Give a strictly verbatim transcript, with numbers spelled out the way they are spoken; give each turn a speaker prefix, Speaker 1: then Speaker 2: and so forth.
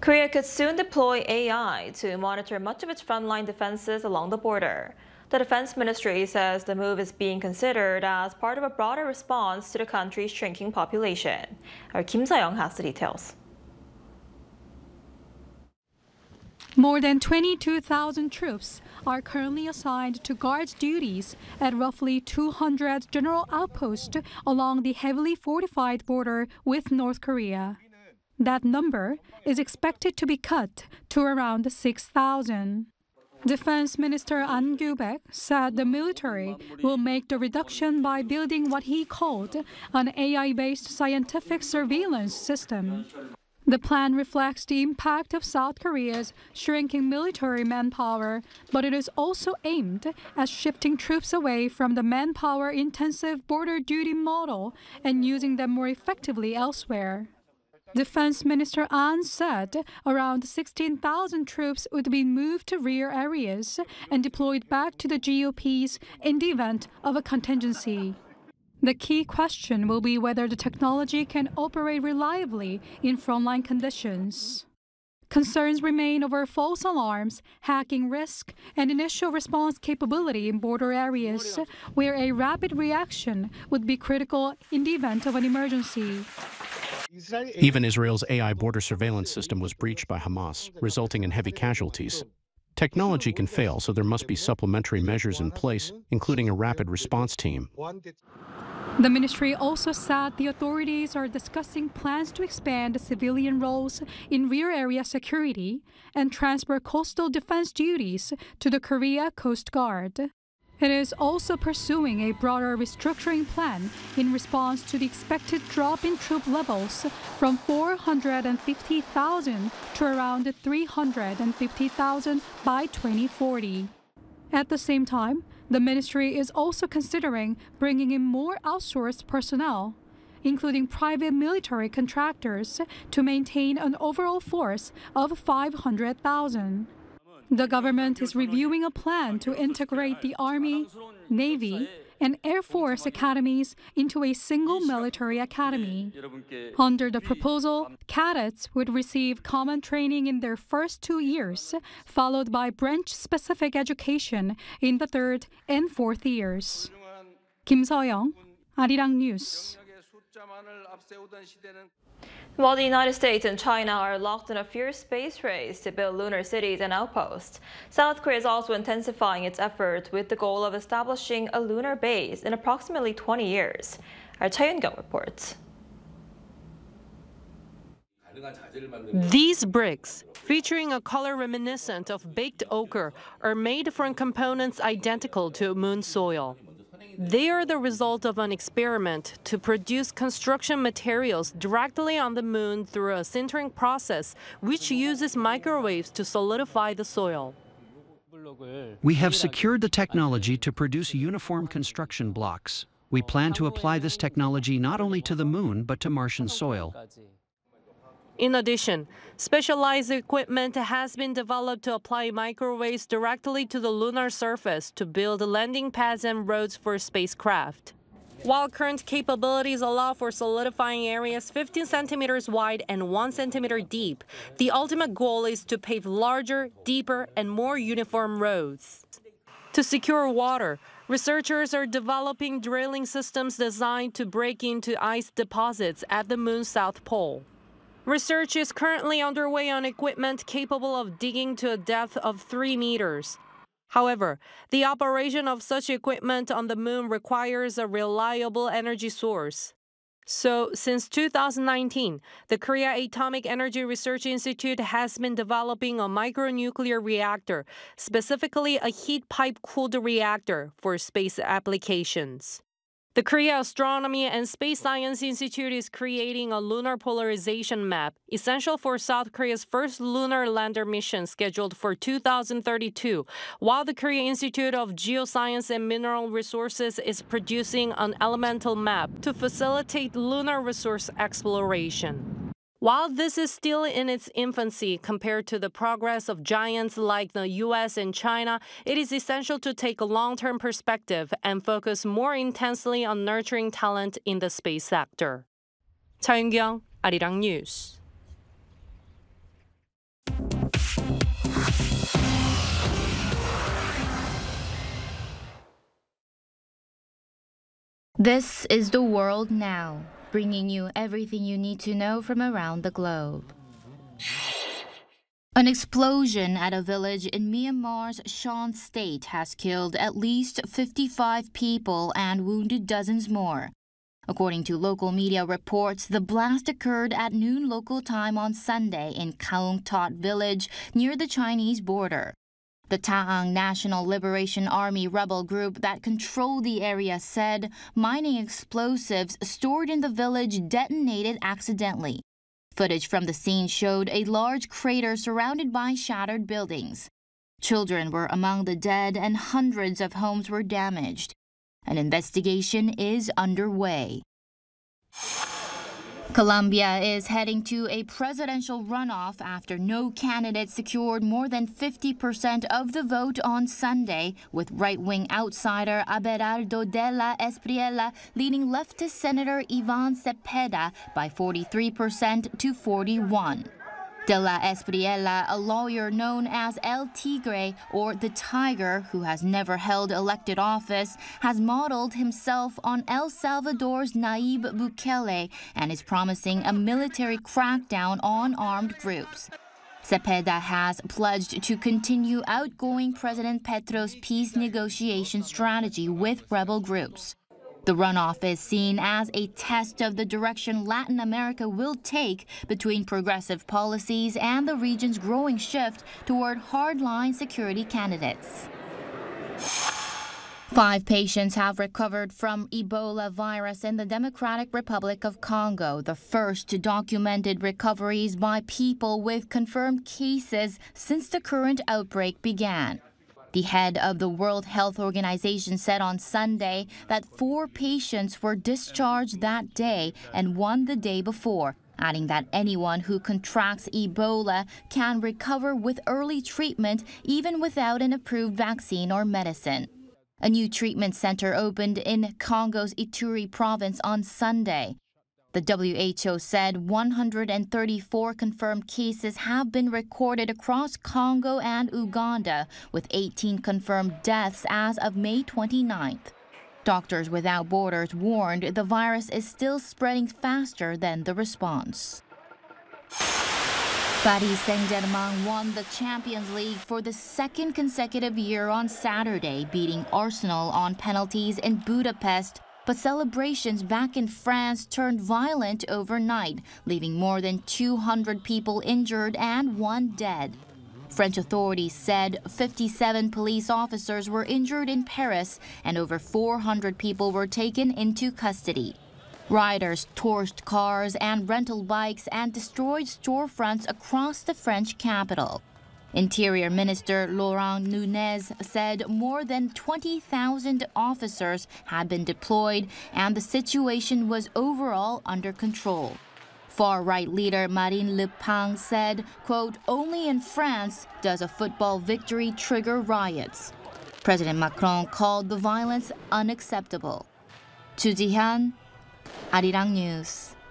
Speaker 1: Korea could soon deploy A I to monitor much of its frontline defenses along the border. The Defense Ministry says the move is being considered as part of a broader response to the country's shrinking population. Our Kim Sa-young has the details.
Speaker 2: More than twenty-two thousand troops are currently assigned to guard duties at roughly two hundred general outposts along the heavily fortified border with North Korea. That number is expected to be cut to around six thousand. Defense Minister An Kyu-baek said the military will make the reduction by building what he called an A I-based scientific surveillance system. The plan reflects the impact of South Korea's shrinking military manpower, but it is also aimed at shifting troops away from the manpower-intensive border duty model and using them more effectively elsewhere. Defense Minister An said around sixteen thousand troops would be moved to rear areas and deployed back to the G O Ps in the event of a contingency. The key question will be whether the technology can operate reliably in frontline conditions. Concerns remain over false alarms, hacking risk, and initial response capability in border areas, where a rapid reaction would be critical in the event of an emergency.
Speaker 3: Even Israel's A I border surveillance system was breached by Hamas, resulting in heavy casualties. Technology can fail, so there must be supplementary measures in place, including a rapid response team.
Speaker 2: The ministry also said the authorities are discussing plans to expand civilian roles in rear area security and transfer coastal defense duties to the Korea Coast Guard. It is also pursuing a broader restructuring plan in response to the expected drop in troop levels from four hundred fifty thousand to around three hundred fifty thousand by twenty forty. At the same time, the ministry is also considering bringing in more outsourced personnel, including private military contractors, to maintain an overall force of five hundred thousand. The government is reviewing a plan to integrate the Army, Navy, and Air Force academies into a single military academy. Under the proposal, cadets would receive common training in their first two years, followed by branch-specific education in the third and fourth years. Kim Sa-young, Arirang News.
Speaker 1: While the United States and China are locked in a fierce space race to build lunar cities and outposts, South Korea is also intensifying its efforts with the goal of establishing a lunar base in approximately twenty years. Our Cha Yun-kyung reports.
Speaker 4: These bricks, featuring a color reminiscent of baked ochre, are made from components identical to moon soil. They are the result of an experiment to produce construction materials directly on the moon through a sintering process, which uses microwaves to solidify the soil.
Speaker 5: We have secured the technology to produce uniform construction blocks. We plan to apply this technology not only to the moon, but to Martian soil.
Speaker 4: In addition, specialized equipment has been developed to apply microwaves directly to the lunar surface to build landing pads and roads for spacecraft. While current capabilities allow for solidifying areas fifteen centimeters wide and one centimeter deep, the ultimate goal is to pave larger, deeper, and more uniform roads. To secure water, researchers are developing drilling systems designed to break into ice deposits at the moon's south pole. Research is currently underway on equipment capable of digging to a depth of three meters. However, the operation of such equipment on the moon requires a reliable energy source. So, since two thousand nineteen, the Korea Atomic Energy Research Institute has been developing a micronuclear reactor, specifically a heat pipe-cooled reactor for space applications. The Korea Astronomy and Space Science Institute is creating a lunar polarization map, essential for South Korea's first lunar lander mission scheduled for two thousand thirty-two, while the Korea Institute of Geoscience and Mineral Resources is producing an elemental map to facilitate lunar resource exploration. While this is still in its infancy compared to the progress of giants like the U S and China, it is essential to take a long-term perspective and focus more intensely on nurturing talent in the space sector. Cha Yun-kyung, Arirang News.
Speaker 6: This is The World Now, bringing you everything you need to know from around the globe. An explosion at a village in Myanmar's Shan State has killed at least fifty-five people and wounded dozens more. According to local media reports, the blast occurred at noon local time on Sunday in Kaung Tot village near the Chinese border. The Ta'ang National Liberation Army rebel group that controlled the area said mining explosives stored in the village detonated accidentally. Footage from the scene showed a large crater surrounded by shattered buildings. Children were among the dead and hundreds of homes were damaged. An investigation is underway. Colombia is heading to a presidential runoff after no candidate secured more than fifty percent of the vote on Sunday, with right-wing outsider Abelardo de la Espriella leading leftist Senator Ivan Cepeda by forty-three percent to forty-one. De la Espriella, a lawyer known as El Tigre, or the Tiger, who has never held elected office, has modeled himself on El Salvador's Nayib Bukele and is promising a military crackdown on armed groups. Cepeda has pledged to continue outgoing President Petro's peace negotiation strategy with rebel groups. The runoff is seen as a test of the direction Latin America will take between progressive policies and the region's growing shift toward hardline security candidates. Five patients have recovered from Ebola virus in the Democratic Republic of Congo, the first documented recoveries by people with confirmed cases since the current outbreak began. The head of the World Health Organization said on Sunday that four patients were discharged that day and one the day before, adding that anyone who contracts Ebola can recover with early treatment even without an approved vaccine or medicine. A new treatment center opened in Congo's Ituri province on Sunday. The W H O said one hundred thirty-four confirmed cases have been recorded across Congo and Uganda, with eighteen confirmed deaths as of May twenty-ninth. Doctors Without Borders warned the virus is still spreading faster than the response. Paris Saint-Germain won the Champions League for the second consecutive year on Saturday, beating Arsenal on penalties in Budapest. But celebrations back in France turned violent overnight, leaving more than two hundred people injured and one dead. French authorities said fifty-seven police officers were injured in Paris and over four hundred people were taken into custody. Rioters torched cars and rental bikes and destroyed storefronts across the French capital. Interior Minister Laurent Nunez said more than twenty thousand officers had been deployed and the situation was overall under control. Far-right leader Marine Le Pen said, quote, "Only in France does a football victory trigger riots." President Macron called the violence unacceptable. Chu Ji-hyun, Arirang News.